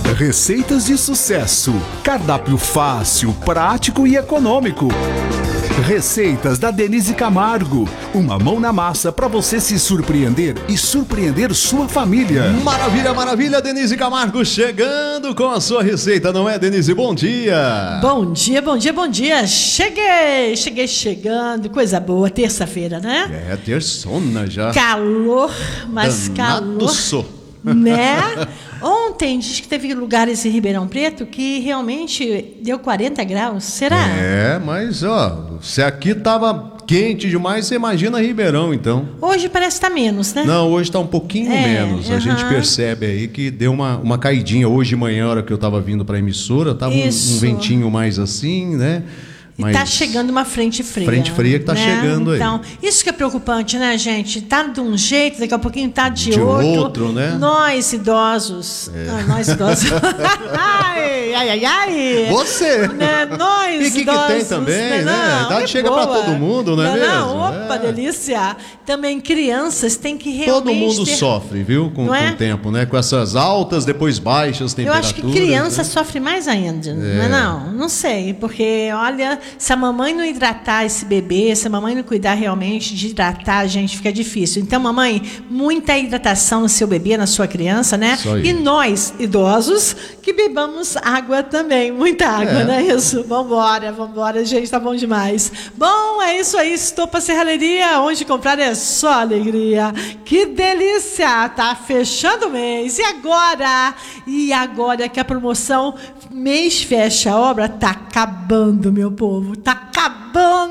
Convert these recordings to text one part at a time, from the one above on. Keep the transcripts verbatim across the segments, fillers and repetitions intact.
Receitas de sucesso, cardápio fácil, prático e econômico. Receitas da Denise Camargo, uma mão na massa para você se surpreender e surpreender sua família. Maravilha, maravilha, Denise Camargo chegando com a sua receita, não é, Denise? Bom dia! Bom dia, bom dia, bom dia! Cheguei, cheguei chegando, coisa boa, terça-feira, né? É, terçona já. Calor, mas Danado calor, sou. né? Ontem diz que teve lugares em Ribeirão Preto que realmente deu quarenta graus, será? É, mas ó, se aqui tava quente demais, você imagina Ribeirão, então. Hoje parece que tá menos, né? Não, hoje tá um pouquinho É, menos. A aham. gente percebe aí que deu uma, uma caidinha hoje de manhã, a hora que eu tava vindo pra emissora, tava um, um Isso. ventinho mais assim, né? E Mas tá chegando uma frente fria. Frente fria que tá né? chegando aí. Então, isso que é preocupante, né, gente? Tá de um jeito, daqui a pouquinho tá de, De outro. outro, né? Nós idosos. É. Ah, nós idosos. ai, ai, ai, ai. Você! Né? Nós E que que idosos. tem também, né? A idade é chega boa. pra todo mundo, não é mesmo? Não, opa, É. delícia. Também crianças têm que realmente Todo mundo ter... sofre, viu? Com, Não com é? o tempo, né? Com essas altas, depois baixas Eu temperaturas. acho que criança né? sofre mais ainda, não é não? Não sei, porque olha, se a mamãe não hidratar esse bebê, se a mamãe não cuidar realmente de hidratar, gente, fica difícil. Então, mamãe, muita hidratação no seu bebê, na sua criança, né? Isso aí. E nós, idosos, que bebamos água também, muita água, É. não é isso? Vambora, vambora, gente, tá bom demais. Bom, é isso aí, Estopa Serralheria, onde comprar é só alegria. Que delícia, tá fechando o mês. E agora? E agora que a promoção mês fecha a obra, tá acabando, meu povo, tá acabando.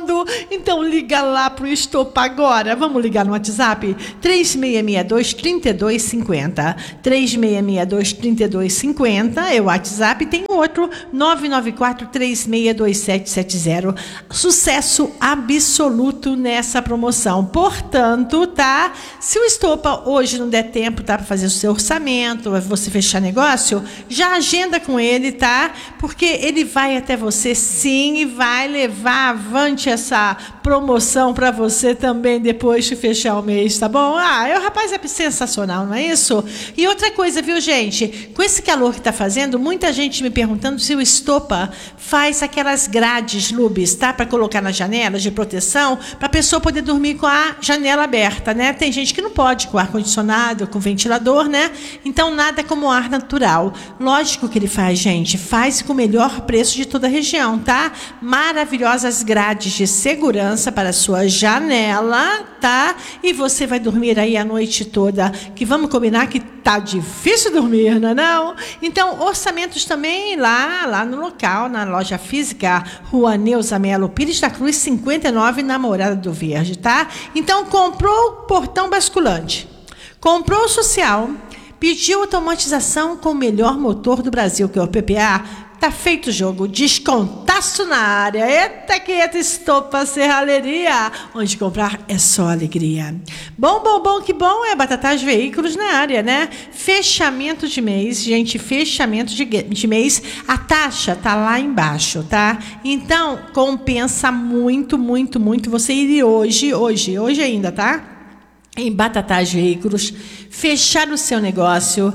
Então liga lá pro Estopa agora. Vamos ligar no WhatsApp três seis seis dois, três dois cinco zero. três seis seis dois, três dois cinco zero é o WhatsApp. Tem outro nove nove quatro, três seis dois sete sete zero. Sucesso absoluto nessa promoção. Portanto, tá? Se o Estopa hoje não der tempo, tá, para fazer o seu orçamento, você fechar negócio, já agenda com ele, tá? Porque ele vai até você sim e vai levar avante essa promoção para você também depois de fechar o mês, tá bom? Ah, o rapaz é sensacional, não é isso? E outra coisa, viu, gente? Com esse calor que tá fazendo, muita gente me perguntando se o Estopa faz aquelas grades lubes, tá? Para colocar nas janelas de proteção, para a pessoa poder dormir com a janela aberta, né? Tem gente que não pode com ar-condicionado, com ventilador, né? Então, nada como ar natural. Lógico que ele faz, gente. Faz com o melhor preço de toda a região, tá? Maravilhosas grades de segurança para a sua janela, tá? E você vai dormir aí a noite toda, que vamos combinar que tá difícil dormir, não é não? Então, orçamentos também lá, lá no local, na loja física, Rua Neuza Melo Pires da Cruz, cinquenta e nove, Namorada do Verde, tá? Então, comprou o portão basculante, comprou o social, pediu automatização com o melhor motor do Brasil, que é o P P A, tá feito o jogo, descontaço na área. Eita, que eita, Estopa Serralheria, onde comprar é só alegria. Bom, bom, bom, que bom é Batatas Veículos na área, né? Fechamento de mês, gente, fechamento de, de mês, a taxa tá lá embaixo, tá? Então, compensa muito, muito, muito você ir hoje, hoje, hoje ainda, tá? Em Batatas Veículos, fechar o seu negócio.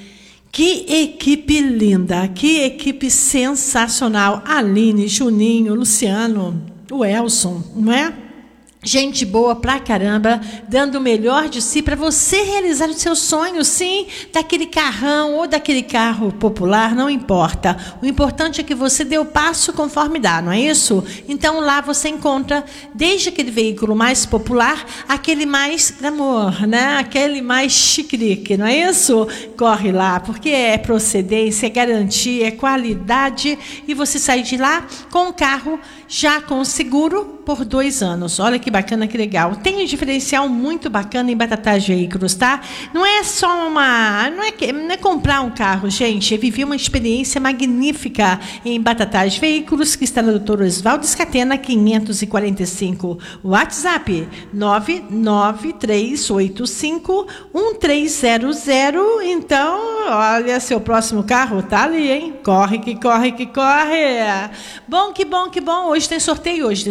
Que equipe linda, que equipe sensacional. Aline, Juninho, Luciano, o Elson, não é? Gente boa pra caramba, dando o melhor de si para você realizar os seus sonhos, sim, daquele carrão ou daquele carro popular, não importa. O importante é que você dê o passo conforme dá, não é isso? Então lá você encontra desde aquele veículo mais popular, aquele mais glamour, né? Aquele mais chique, não é isso? Corre lá, porque é procedência, é garantia, é qualidade e você sai de lá com o carro já com seguro por dois anos. Olha que bacana, que legal. Tem um diferencial muito bacana em Batatas Veículos, tá? Não é só uma... Não é, que, não é comprar um carro, gente. É viver uma experiência magnífica em Batatas Veículos, que está na doutor Oswaldo Scatena, quinhentos e quarenta e cinco. WhatsApp nove nove três oito cinco um três zero zero. Então, olha, seu próximo carro tá ali, hein? Corre que corre que corre. Bom, que bom, que bom. Hoje tem sorteio, hoje tem sorteio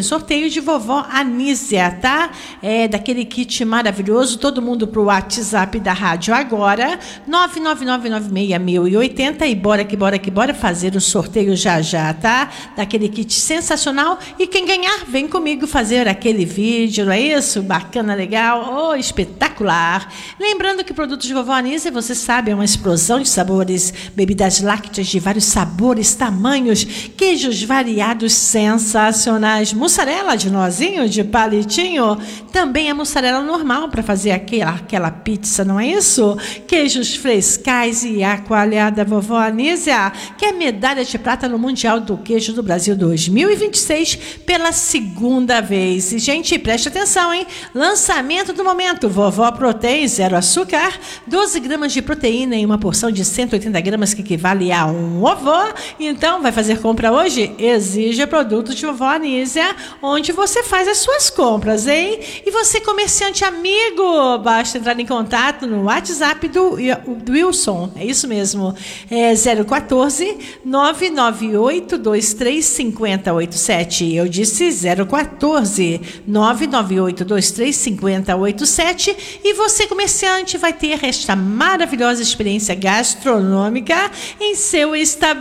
sorteio de vovó Anísia, tá? É daquele kit maravilhoso, todo mundo pro WhatsApp da rádio agora, nove nove nove nove seis mil e oitenta, e bora que bora que bora fazer o sorteio já já, tá? Daquele kit sensacional, e quem ganhar, vem comigo fazer aquele vídeo, não é isso? Bacana, legal, oh, espetacular. Lembrando que produtos de vovó Anísia, você sabe, é uma explosão de sabores, bebidas lácteas de vários sabores, tamanhos, queijos variados sensacionais, mussarela de nozinho, de palitinho, também a mussarela normal para fazer aquela, aquela pizza, não é isso? Queijos frescais e a coalhada vovó Anísia, que é medalha de prata no Mundial do Queijo do Brasil dois mil e vinte e seis pela segunda vez. E, gente, preste atenção, hein? Lançamento do momento, vovó Protein, zero açúcar, doze gramas de proteína em uma porção de cento e oitenta gramas, que equivale a um ovo. Então, vai fazer compra hoje? Exija produto de vovó Anísia, onde você faz as suas compras, hein? E você, comerciante amigo, basta entrar em contato no WhatsApp do, do Wilson, é isso mesmo, é zero quatorze, nove nove oito dois três cinco zero oito sete, eu disse zero quatorze, nove nove oito dois três cinco zero oito sete, e você, comerciante, vai ter esta maravilhosa experiência gastronômica em seu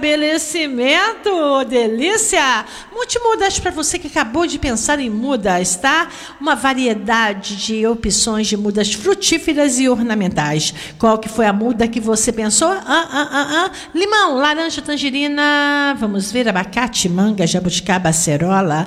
estabelecimento. Delícia! Multimudas, para você que acabou de pensar em mudas, tá? Uma variedade de opções de mudas frutíferas e ornamentais. Qual que foi a muda que você pensou? Ah, ah, ah, ah. Limão, laranja, tangerina, vamos ver, abacate, manga, jabuticaba, acerola.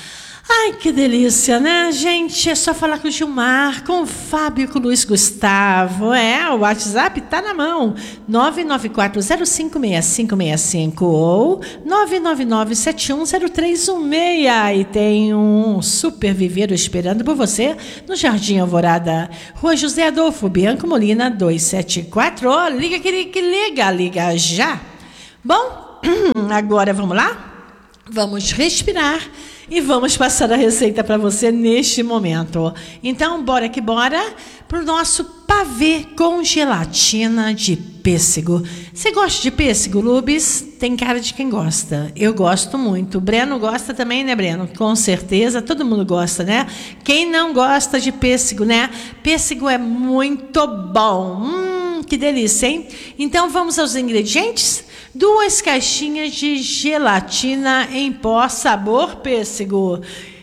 Ai, que delícia, né, gente? É só falar com o Gilmar, com o Fábio e com o Luiz Gustavo. É, o WhatsApp tá na mão. nove nove quatro zero cinco seis cinco seis cinco ou nove nove nove sete um zero três um seis. E tem um super viveiro esperando por você no Jardim Alvorada, Rua José Adolfo Bianco Molina, duzentos e setenta e quatro. Oh, liga que, que liga, liga já. Bom, agora vamos lá? Vamos respirar e vamos passar a receita para você neste momento. Então, bora que bora para o nosso pavê com gelatina de pêssego. Você gosta de pêssego, Lubes? Tem cara de quem gosta. Eu gosto muito. O Breno gosta também, né, Breno? Com certeza, todo mundo gosta, né? Quem não gosta de pêssego, né? Pêssego é muito bom. Hum, que delícia, hein? Então, vamos aos ingredientes? Duas caixinhas de gelatina em pó sabor pêssego.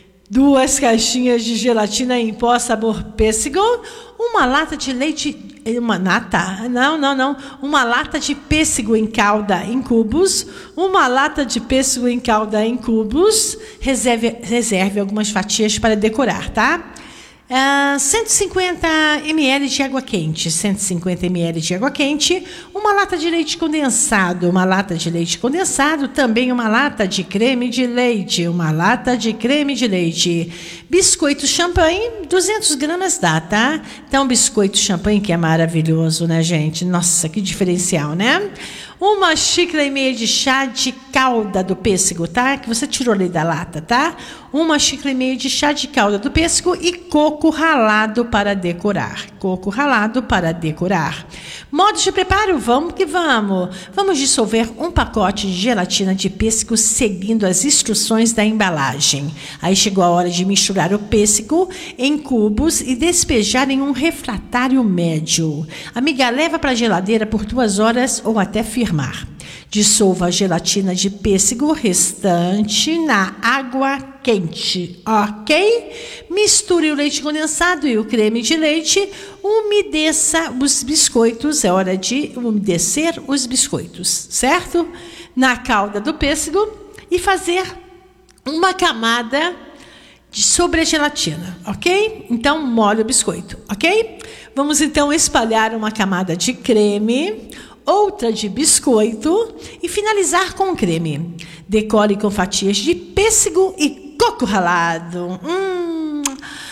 Duas caixinhas de gelatina em pó sabor pêssego. Uma lata de leite... Uma nata? Não, não, não. Uma lata de pêssego em calda em cubos. Uma lata de pêssego em calda em cubos. Reserve, reserve algumas fatias para decorar, tá? Uh, cento e cinquenta mililitros de água quente, cento e cinquenta mililitros de água quente, uma lata de leite condensado, uma lata de leite condensado, também uma lata de creme de leite, uma lata de creme de leite, biscoito champanhe, duzentas gramas dá, tá? Então, biscoito champanhe, que é maravilhoso, né, gente? Nossa, que diferencial, né? Uma xícara e meia de chá de calda do pêssego, tá? Que você tirou ali da lata, tá? Uma xícara e meia de chá de calda do pêssego e coco ralado para decorar. Coco ralado para decorar. Modo de preparo, vamos que vamos. Vamos dissolver um pacote de gelatina de pêssego seguindo as instruções da embalagem. Aí chegou a hora de misturar o pêssego em cubos e despejar em um refratário médio. Amiga, leva para a geladeira por duas horas ou até firmar. Dissolva a gelatina de pêssego restante na água quente, ok? Misture o leite condensado e o creme de leite. Umedeça os biscoitos, é hora de umedecer os biscoitos, certo? Na calda do pêssego e fazer uma camada de sobre a gelatina, ok? Então, molhe o biscoito, ok? Vamos então espalhar uma camada de creme, outra de biscoito e finalizar com creme. Decore com fatias de pêssego e coco ralado. Hum.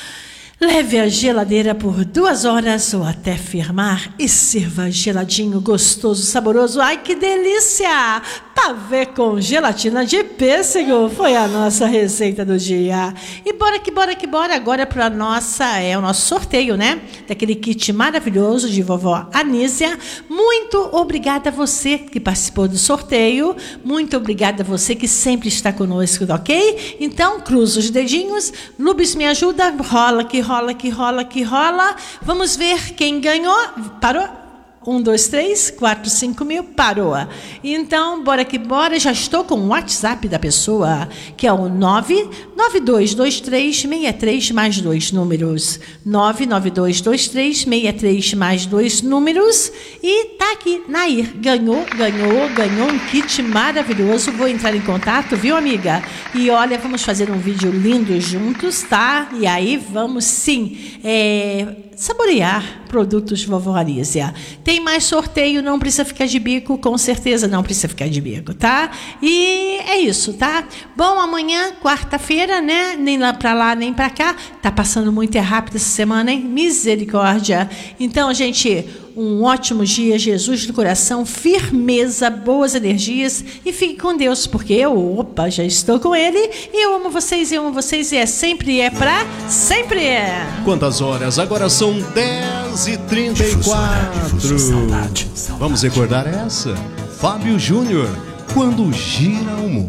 Leve à geladeira por duas horas ou até firmar e sirva geladinho, gostoso, saboroso. Ai, que delícia! pavê com gelatina de pêssego foi a nossa receita do dia. E bora que bora que bora agora para nossa é o nosso sorteio, né? Daquele kit maravilhoso de vovó Anísia. Muito obrigada a você que participou do sorteio. Muito obrigada a você que sempre está conosco, ok? Então, cruza os dedinhos. Lubes, me ajuda. Rola que rola que rola que rola. Vamos ver quem ganhou. Parou? Um, dois, três, quatro, cinco mil, parou. Então, bora que bora. Já estou com o WhatsApp da pessoa, que é o nove nove dois dois três seis três mais dois números. nove nove dois dois três seis três mais dois números. E tá aqui, Nair. Ganhou, ganhou, ganhou um kit maravilhoso. Vou entrar em contato, viu, amiga? E olha, vamos fazer um vídeo lindo juntos, tá? E aí vamos sim é, saborear produtos Vovó Anísia. Tem mais sorteio, não precisa ficar de bico, com certeza não precisa ficar de bico, tá? E é isso, tá? Bom, amanhã, quarta-feira, né? Nem lá pra lá, nem pra cá. Tá passando muito rápido essa semana, hein? Misericórdia. Então, gente, um ótimo dia, Jesus do coração, firmeza, boas energias e fique com Deus, porque eu, opa, já estou com Ele e eu amo vocês, eu amo vocês e é sempre, é pra sempre é. Quantas horas? Agora são dez e trinta e quatro. Vamos recordar essa? Fábio Júnior, Quando Gira o Mundo.